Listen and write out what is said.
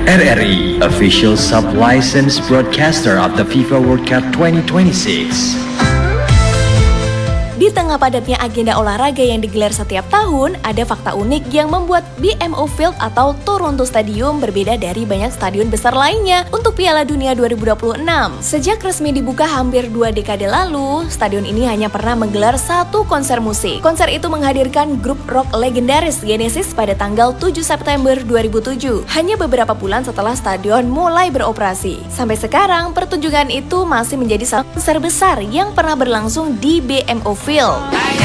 RRI, official sub-licensed broadcaster of the FIFA World Cup 2026. Di tengah padatnya agenda olahraga yang digelar setiap tahun, ada fakta unik yang membuat BMO Field atau Toronto Stadium berbeda dari banyak stadion besar lainnya untuk Piala Dunia 2026. Sejak resmi dibuka hampir 2 dekade lalu, stadion ini hanya pernah menggelar satu konser musik. Konser itu menghadirkan grup rock legendaris Genesis pada tanggal 7 September 2007, hanya beberapa bulan setelah stadion mulai beroperasi. Sampai sekarang, pertunjukan itu masih menjadi konser besar yang pernah berlangsung di BMO Field.